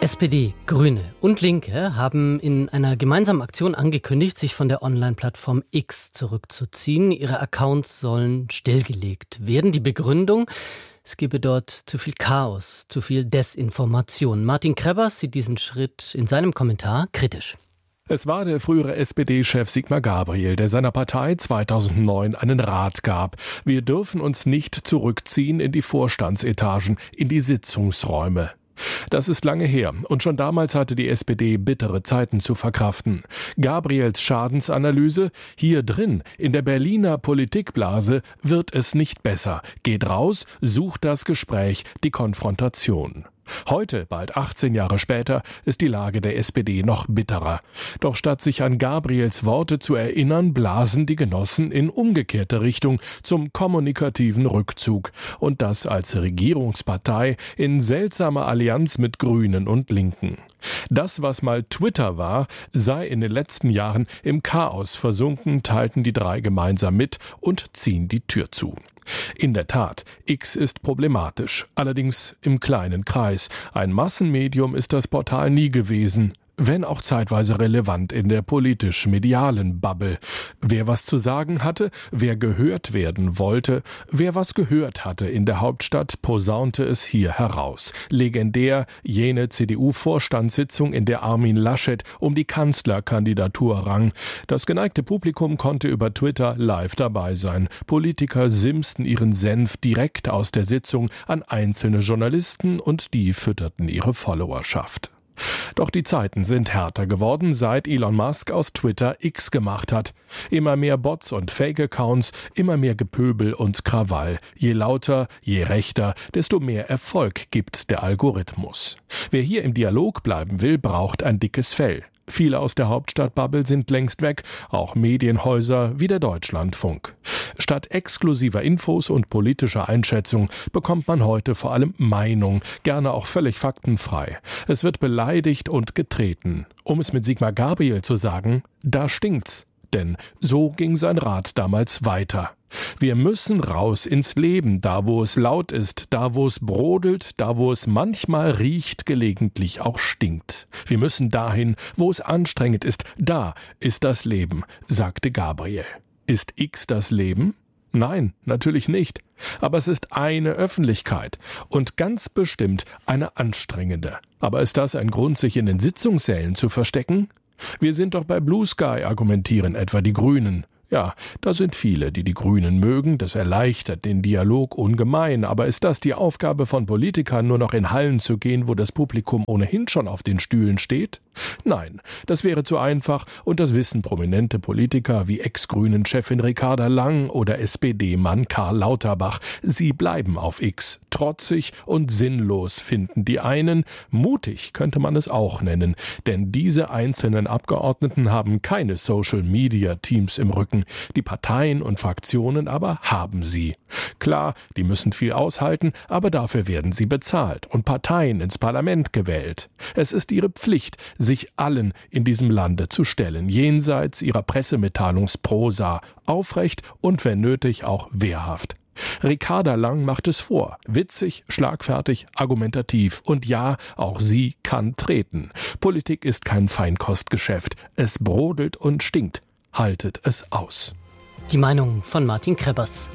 SPD, Grüne und Linke haben in einer gemeinsamen Aktion angekündigt, sich von der Online-Plattform X zurückzuziehen. Ihre Accounts sollen stillgelegt werden. Die Begründung: es gebe dort zu viel Chaos, zu viel Desinformation. Martin Krebers sieht diesen Schritt in seinem Kommentar kritisch. Es war der frühere SPD-Chef Sigmar Gabriel, der seiner Partei 2009 einen Rat gab. Wir dürfen uns nicht zurückziehen in die Vorstandsetagen, in die Sitzungsräume. Das ist lange her und schon damals hatte die SPD bittere Zeiten zu verkraften. Gabriels Schadensanalyse: hier drin, in der Berliner Politikblase, wird es nicht besser. Geht raus, sucht das Gespräch, die Konfrontation. Heute, bald 18 Jahre später, ist die Lage der SPD noch bitterer. Doch statt sich an Gabriels Worte zu erinnern, blasen die Genossen in umgekehrte Richtung zum kommunikativen Rückzug. Und das als Regierungspartei in seltsamer Allianz mit Grünen und Linken. Das, was mal Twitter war, sei in den letzten Jahren im Chaos versunken, teilten die drei gemeinsam mit und ziehen die Tür zu. In der Tat, X ist problematisch, allerdings im kleinen Kreis. Ein Massenmedium ist das Portal nie gewesen, wenn auch zeitweise relevant in der politisch-medialen Bubble. Wer was zu sagen hatte, wer gehört werden wollte, wer was gehört hatte in der Hauptstadt, posaunte es hier heraus. Legendär jene CDU-Vorstandssitzung, in der Armin Laschet um die Kanzlerkandidatur rang. Das geneigte Publikum konnte über Twitter live dabei sein. Politiker simsten ihren Senf direkt aus der Sitzung an einzelne Journalisten und die fütterten ihre Followerschaft. Doch die Zeiten sind härter geworden, seit Elon Musk aus Twitter X gemacht hat. Immer mehr Bots und Fake-Accounts, immer mehr Gepöbel und Krawall. Je lauter, je rechter, desto mehr Erfolg gibt der Algorithmus. Wer hier im Dialog bleiben will, braucht ein dickes Fell. Viele aus der Hauptstadtbubble sind längst weg, auch Medienhäuser wie der Deutschlandfunk. Statt exklusiver Infos und politischer Einschätzung bekommt man heute vor allem Meinung, gerne auch völlig faktenfrei. Es wird beleidigt und getreten. Um es mit Sigmar Gabriel zu sagen: da stinkt's. Denn so ging sein Rat damals weiter. Wir müssen raus ins Leben, da wo es laut ist, da wo es brodelt, da wo es manchmal riecht, gelegentlich auch stinkt. Wir müssen dahin, wo es anstrengend ist, da ist das Leben, sagte Gabriel. Ist X das Leben? Nein, natürlich nicht. Aber es ist eine Öffentlichkeit und ganz bestimmt eine anstrengende. Aber ist das ein Grund, sich in den Sitzungssälen zu verstecken? Wir sind doch bei Blue Sky, argumentieren etwa die Grünen. Ja, da sind viele, die die Grünen mögen, das erleichtert den Dialog ungemein, aber ist das die Aufgabe von Politikern, nur noch in Hallen zu gehen, wo das Publikum ohnehin schon auf den Stühlen steht? Nein, das wäre zu einfach und das wissen prominente Politiker wie Ex-Grünen-Chefin Ricarda Lang oder SPD-Mann Karl Lauterbach. Sie bleiben auf X. Trotzig und sinnlos finden die einen, mutig könnte man es auch nennen, denn diese einzelnen Abgeordneten haben keine Social-Media-Teams im Rücken. Die Parteien und Fraktionen aber haben sie. Klar, die müssen viel aushalten, aber dafür werden sie bezahlt und Parteien ins Parlament gewählt. Es ist ihre Pflicht, sich allen in diesem Lande zu stellen, jenseits ihrer Pressemitteilungsprosa, aufrecht und wenn nötig auch wehrhaft. Ricarda Lang macht es vor. Witzig, schlagfertig, argumentativ. Und ja, auch sie kann treten. Politik ist kein Feinkostgeschäft. Es brodelt und stinkt. Haltet es aus. Die Meinung von Martin Krebers.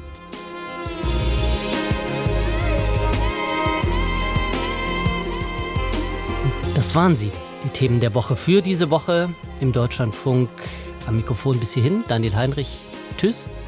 Das waren sie, die Themen der Woche für diese Woche im Deutschlandfunk. Am Mikrofon bis hierhin, Daniel Heinrich. Tschüss.